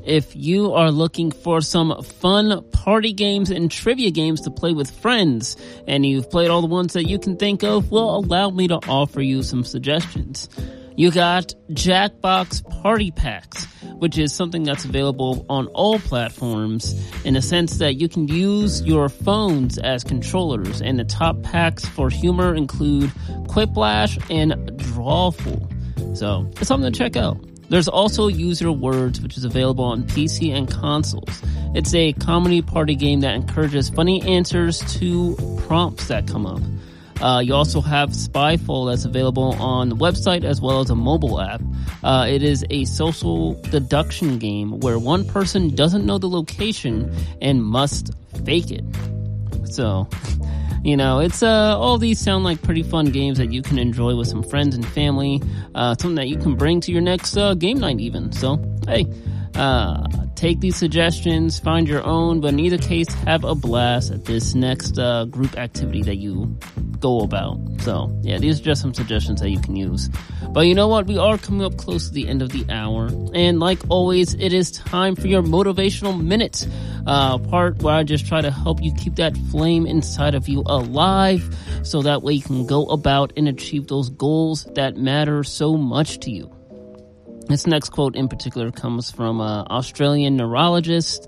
If you are looking for some fun party games and trivia games to play with friends, and you've played all the ones that you can think of, well, allow me to offer you some suggestions. You got Jackbox Party Packs, which is something that's available on all platforms in the sense that you can use your phones as controllers, and the top packs for humor include Quiplash and Drawful. So it's something to check out. There's also User Words, which is available on PC and consoles. It's a comedy party game that encourages funny answers to prompts that come up. You also have Spyfall that's available on the website as well as a mobile app. It is a social deduction game where one person doesn't know the location and must fake it. So, it's all these sound like pretty fun games that you can enjoy with some friends and family. Something that you can bring to your next game night even. So, hey, take these suggestions, find your own, but in either case, have a blast at this next group activity that you go about. So, yeah, these are just some suggestions that you can use. But you know what? We are coming up close to the end of the hour. And like always, it is time for your Motivational Minute, part where I just try to help you keep that flame inside of you alive so that way you can go about and achieve those goals that matter so much to you. This next quote in particular comes from Austrian neurologist,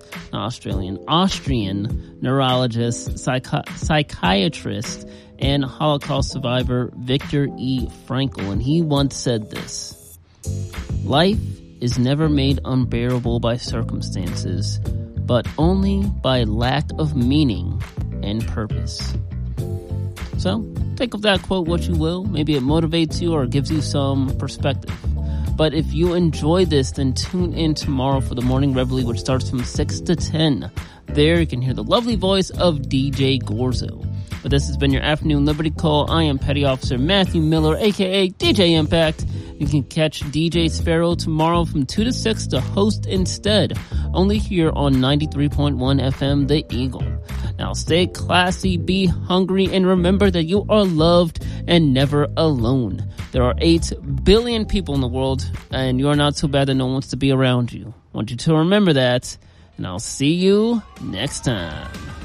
psychiatrist, and Holocaust survivor Viktor E. Frankl, and he once said this: "Life is never made unbearable by circumstances, but only by lack of meaning and purpose." So, take of that quote what you will. Maybe it motivates you or gives you some perspective. But if you enjoyed this, then tune in tomorrow for the Morning Reveille, which starts from 6 to 10. There you can hear the lovely voice of DJ Gorzo. But this has been your Afternoon Liberty Call. I am Petty Officer Matthew Miller, a.k.a. DJ Impact. You can catch DJ Sparrow tomorrow from 2 to 6 to host instead, only here on 93.1 FM, The Eagle. Now stay classy, be hungry, and remember that you are loved and never alone. There are 8 billion people in the world, and you are not so bad that no one wants to be around you. I want you to remember that, and I'll see you next time.